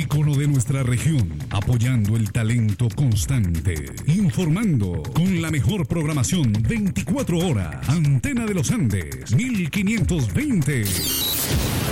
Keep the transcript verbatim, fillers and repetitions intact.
ícono de nuestra región, apoyando el talento constante, informando con la mejor programación veinticuatro horas. Antena de los Andes, mil quinientos veinte.